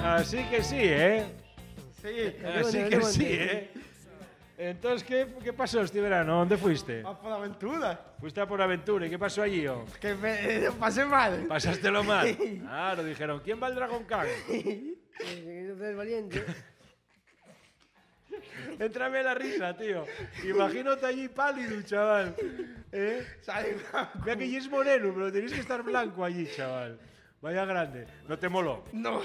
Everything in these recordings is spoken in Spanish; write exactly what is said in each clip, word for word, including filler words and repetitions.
Así que sí, ¿eh? Sí. Así que sí, ¿eh? Entonces, ¿qué, qué pasó este verano? ¿Dónde fuiste? A por aventura. Fuiste a por aventura. ¿Y qué pasó allí, oh? Que me lo pasé mal. Pasástelo mal. Claro, dijeron, ¿quién va al Dragon Khan? El valiente. Entrame la risa, tío. Imagínate allí pálido, chaval. ¿Eh? Sale blanco. Mira que ya es moreno, pero tenéis que estar blanco allí, chaval. Vaya grande. ¿No te moló? No.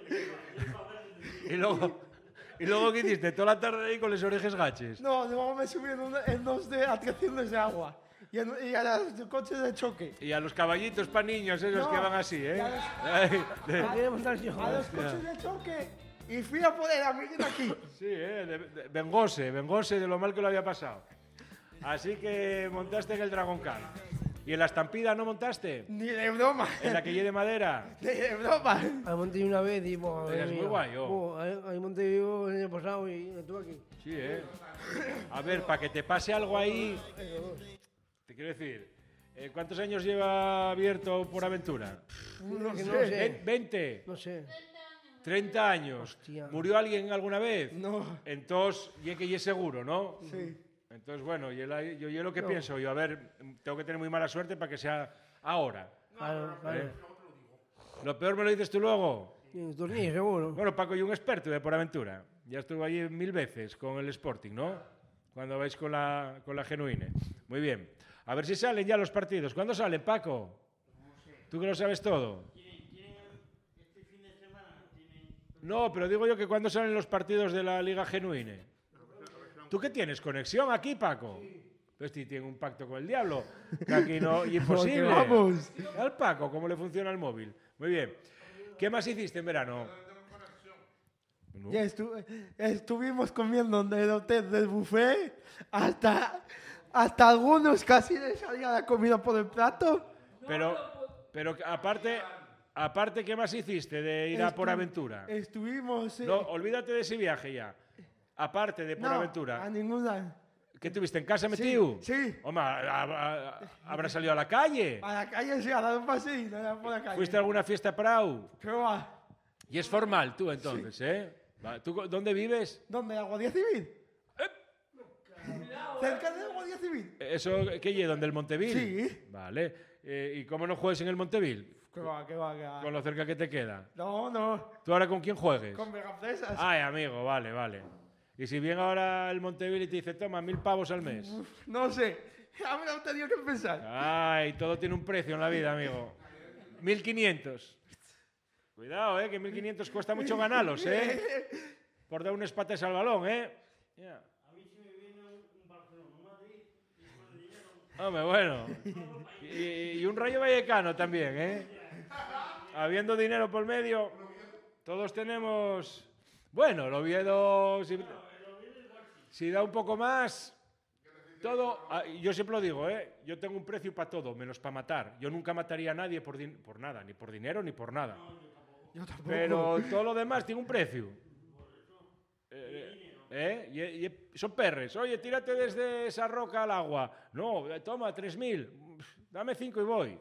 Y luego... ¿Y luego qué hiciste? Toda la tarde ahí con las orejas gaches. No, luego me subí en, una- en dos de atracciones de agua. Y, en, y a los coches de choque. Y a los caballitos para niños, esos No, que van así, ¿eh? y a los- Ay, de- Quería montar yo. A los coches de choque. Y fui a poner a Miguel aquí. sí, ¿eh? De, de- vengóse, vengóse de lo mal que lo había pasado. Así que montaste en el Dragon Khan. ¿Y en la estampida no montaste? Ni de broma. ¿En la que lleve de madera? Ni de broma. Ahí monté una vez y... Buah, Eres muy guay, oh. Buah, ahí, ahí monté yo el año pasado y estuve aquí. Sí, ¿eh? A ver, para que te pase algo ahí... Te quiero decir, eh, ¿cuántos años lleva abierto por aventura? No Que sé. no sé. Ve- ¿veinte? No sé. ¿treinta años? Hostia. ¿Murió alguien alguna vez? No. Entonces, y que y es seguro, ¿no? Sí. Entonces, bueno, yo, la- yo, yo lo que No. pienso, yo, a ver, tengo que tener muy mala suerte para que sea ahora. Claro, claro. ¿eh? Lo peor me lo dices tú luego. Y tornillo, seguro. Bueno, Paco, y un experto de por aventura. Ya estuve allí mil veces con el Sporting, ¿no? Cuando vais con la, con la Genuine. Muy bien. A ver si salen ya los partidos. ¿Cuándo salen, Paco? ¿Tú que lo sabes todo? No, pero digo yo que cuándo salen los partidos de la Liga Genuine. ¿Tú qué tienes? ¿Conexión aquí, Paco? Pues sí, tiene un pacto con el diablo. Que aquí no, y imposible. Vamos. Al Paco, ¿cómo le funciona el móvil? Muy bien. ¿Qué más hiciste en verano? No. Ya estu- estuvimos comiendo en el hotel del buffet hasta, hasta algunos casi les salía la comida por el plato. Pero, pero aparte, aparte, ¿qué más hiciste de ir a por Estu- aventura? Estuvimos... eh, No, olvídate de ese viaje ya. Aparte de por no, aventura. a ninguna. ¿Qué tuviste en casa metido? sí. Hombre, a- a- a- ¿habrás salido a la calle? A la calle sí, a dar un paseo, no por la calle. ¿Fuiste a alguna fiesta Prau? Pero va, Y es formal tú entonces, ¿eh? Va, ¿Tú dónde vives? ¿dónde? ¿La Guardia Civil? ¿Cerca de la Guardia Civil? ¿Eso qué lleva? ¿Dónde el Montevil? Sí. Vale. Eh, ¿Y cómo no juegues en el Montevil? Que va, que va, que va. Con lo cerca que te queda. No, no, ¿Tú ahora con quién juegues? con megafresas. Ay, amigo, vale, vale. Y si viene ahora el Montevil y te dice, toma, mil pavos al mes. No sé, ya me lo he tenido que pensar. Ay, todo tiene un precio en la vida, amigo. mil quinientos. Cuidado, eh, que mil quinientos cuesta mucho ganarlos, eh. Por dar unos pates al balón, eh. Ya. Hombre, bueno. Y, y un Rayo Vallecano también, ¿eh? Habiendo dinero por medio, todos tenemos... Bueno, el Oviedo, si, si da un poco más, todo... ah, Yo siempre lo digo, ¿eh? Yo tengo un precio para todo, menos para matar. Yo nunca mataría a nadie por, din- por nada, ni por dinero ni por nada. Yo tampoco. Pero todo lo demás tiene un precio. Eh, ¿eh? Y- y- son perres. Oye, tírate desde esa roca al agua. No, eh, toma, tres mil. Dame cinco y voy.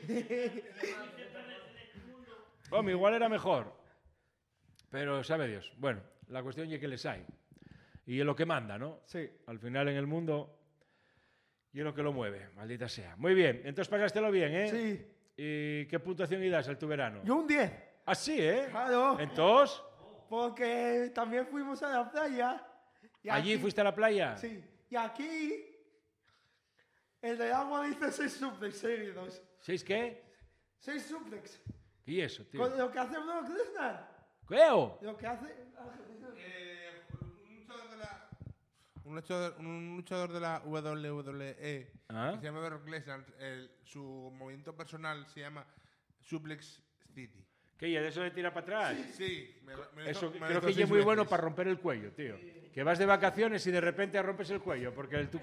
Hombre, igual era mejor. Pero sabe Dios. Bueno, la cuestión es que les hay. Y es lo que manda, ¿no? Sí. Al final en el mundo y es lo que lo mueve, maldita sea. Muy bien, entonces pagástelo bien, ¿eh? Sí. ¿Y qué puntuación y das al tu verano? Yo un diez. Ah, sí, ¿eh? Claro. Entonces, Porque también fuimos a la playa. y ¿allí aquí- fuiste a la playa? Sí. Y aquí, el de agua dice seis suplex seguidos. ¿Seis qué? Seis suplex. ¿Y eso, tío? Con lo que hace Brock Lesnar. ¿Qué? oh? Lo que hace... Eh, un luchador de la un luchador, un luchador de la W W E Ah. que se llama Brock Lesnar, el- su movimiento personal se llama Suplex City. ¿Qué? ¿Y de eso de tirar para atrás? Sí, me, me lo Eso hizo- me lo creo hizo que seis es muy bueno veces. para romper el cuello, tío. Que vas de vacaciones y de repente rompes el cuello, porque el, tu,